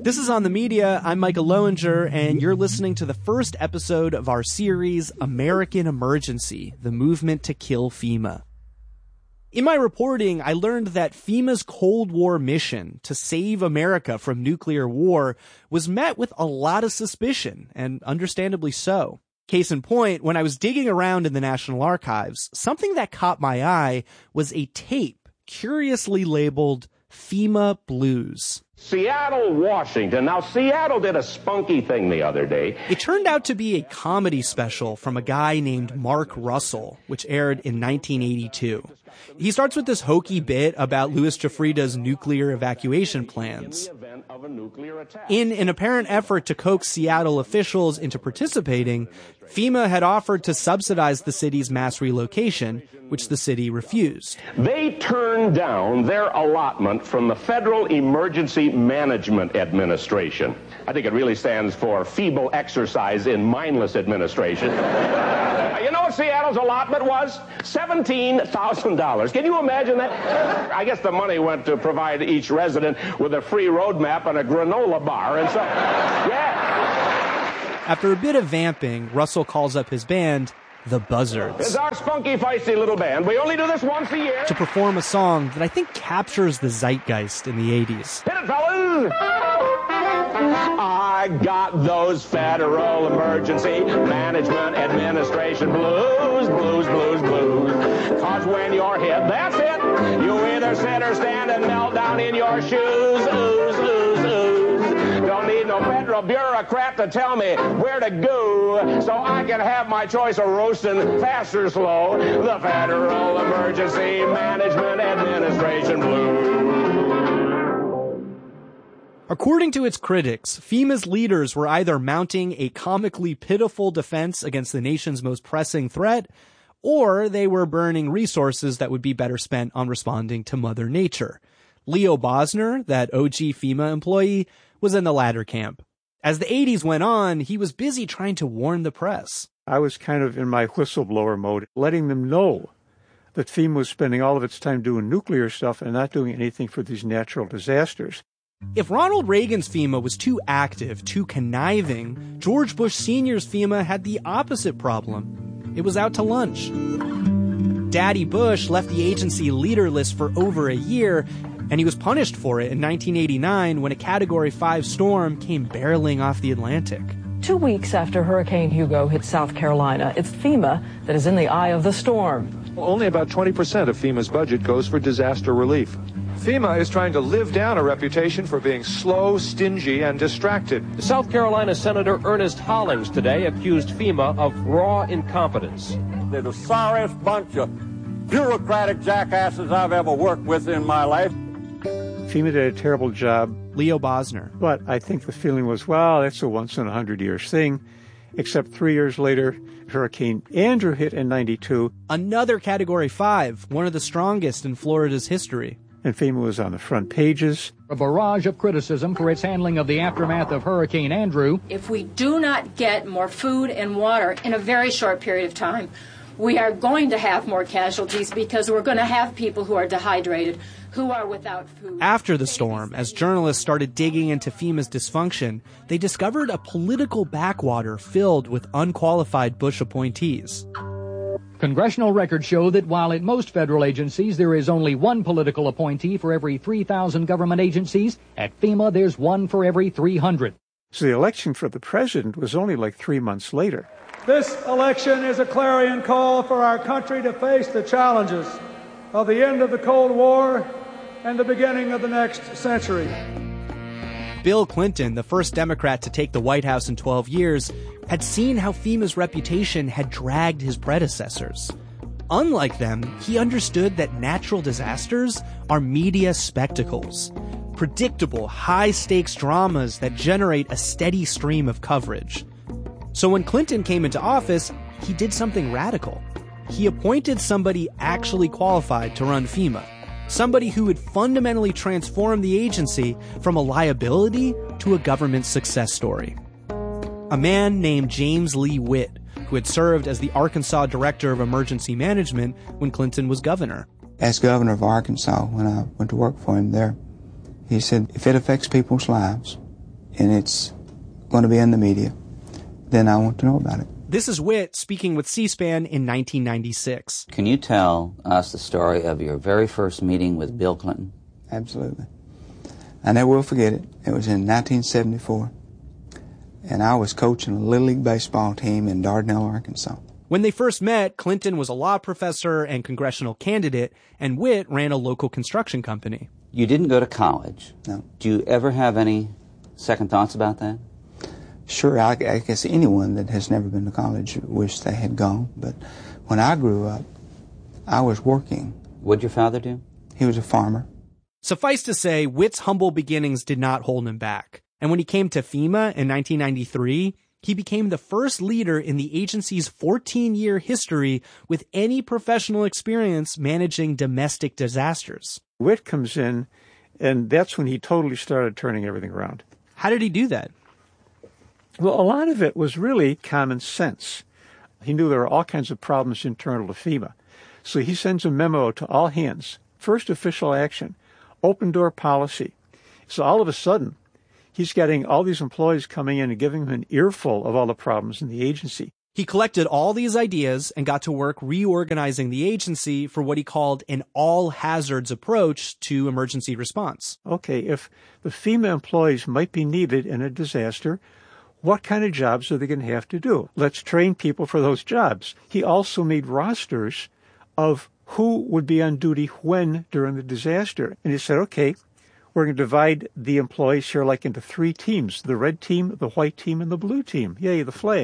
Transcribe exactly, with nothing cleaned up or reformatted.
This is On the Media. I'm Michael Lowinger, and you're listening to the first episode of our series, American Emergency, the Movement to Kill FEMA. In my reporting, I learned that FEMA's Cold War mission to save America from nuclear war was met with a lot of suspicion, and understandably so. Case in point, when I was digging around in the National Archives, something that caught my eye was a tape curiously labeled FEMA Blues. Seattle, Washington. Now, Seattle did a spunky thing the other day. It turned out to be a comedy special from a guy named Mark Russell, which aired in nineteen eighty-two. He starts with this hokey bit about Louis Jafrida's nuclear evacuation plans. In an apparent effort to coax Seattle officials into participating, FEMA had offered to subsidize the city's mass relocation, which the city refused. They turned down their allotment from the Federal Emergency Management Administration. I think it really stands for Feeble Exercise in Mindless Administration. You know what Seattle's allotment was? seventeen thousand dollars. Can you imagine that? I guess the money went to provide each resident with a free road map and a granola bar. And so, yeah. After a bit of vamping, Russell calls up his band, The Buzzards. It's our spunky, feisty little band. We only do this once a year. To perform a song that I think captures the zeitgeist in the eighties. Hit it, fellas! I got those Federal Emergency Management Administration blues, blues, blues, blues. Cause when you're hit, that's it. You either sit or stand and melt down in your shoes. Ooze, ooze, ooze. Don't need no federal bureaucrat to tell me where to go, so I can have my choice of roasting fast or slow. The Federal Emergency Management Administration blues. According to its critics, FEMA's leaders were either mounting a comically pitiful defense against the nation's most pressing threat, or they were burning resources that would be better spent on responding to Mother Nature. Leo Bosner, that O G FEMA employee, was in the latter camp. As the eighties went on, he was busy trying to warn the press. I was kind of in my whistleblower mode, letting them know that FEMA was spending all of its time doing nuclear stuff and not doing anything for these natural disasters. If Ronald Reagan's FEMA was too active, too conniving, George Bush Senior's FEMA had the opposite problem. It was out to lunch. Daddy Bush left the agency leaderless for over a year, and he was punished for it in nineteen eighty-nine when a Category five storm came barreling off the Atlantic. Two weeks after Hurricane Hugo hit South Carolina, it's FEMA that is in the eye of the storm. Only about twenty percent of FEMA's budget goes for disaster relief. FEMA is trying to live down a reputation for being slow, stingy, and distracted. South Carolina Senator Ernest Hollings today accused FEMA of raw incompetence. They're the sorriest bunch of bureaucratic jackasses I've ever worked with in my life. FEMA did a terrible job. Leo Bosner. But I think the feeling was, well, that's a once-in-a-hundred-years thing. Except three years later, Hurricane Andrew hit in ninety-two. Another Category five, one of the strongest in Florida's history. And FEMA was on the front pages. A barrage of criticism for its handling of the aftermath of Hurricane Andrew. If we do not get more food and water in a very short period of time, we are going to have more casualties because we're going to have people who are dehydrated, who are without food. After the storm, as journalists started digging into FEMA's dysfunction, they discovered a political backwater filled with unqualified Bush appointees. Congressional records show that while at most federal agencies there is only one political appointee for every three thousand government agencies, at FEMA there's one for every three hundred. So the election for the president was only like three months later. This election is a clarion call for our country to face the challenges of the end of the Cold War and the beginning of the next century. Bill Clinton, the first Democrat to take the White House in twelve years, had seen how FEMA's reputation had dragged his predecessors. Unlike them, he understood that natural disasters are media spectacles, predictable, high-stakes dramas that generate a steady stream of coverage. So when Clinton came into office, he did something radical. He appointed somebody actually qualified to run FEMA, somebody who would fundamentally transform the agency from a liability to a government success story. A man named James Lee Witt, who had served as the Arkansas Director of Emergency Management when Clinton was governor. As governor of Arkansas, when I went to work for him there, he said, if it affects people's lives, and it's going to be in the media, then I want to know about it. This is Witt speaking with C-SPAN in nineteen ninety-six. Can you tell us the story of your very first meeting with Bill Clinton? Absolutely. I never will forget it. It was in nineteen seventy-four, and I was coaching a Little League baseball team in Dardanelle, Arkansas. When they first met, Clinton was a law professor and congressional candidate, and Witt ran a local construction company. You didn't go to college. No. Do you ever have any second thoughts about that? Sure, I, I guess anyone that has never been to college wish they had gone, but when I grew up, I was working. What'd your father do? He was a farmer. Suffice to say, Witt's humble beginnings did not hold him back. And when he came to FEMA in nineteen ninety-three, he became the first leader in the agency's fourteen-year history with any professional experience managing domestic disasters. Witt comes in, and that's when he totally started turning everything around. How did he do that? Well, a lot of it was really common sense. He knew there were all kinds of problems internal to FEMA. So he sends a memo to all hands. First official action, open door policy. So all of a sudden, he's getting all these employees coming in and giving him an earful of all the problems in the agency. He collected all these ideas and got to work reorganizing the agency for what he called an all-hazards approach to emergency response. Okay, if the FEMA employees might be needed in a disaster, what kind of jobs are they going to have to do? Let's train people for those jobs. He also made rosters of who would be on duty when during the disaster. And he said, okay, we're going to divide the employees here like into three teams, the red team, the white team, and the blue team. Yay, the flag.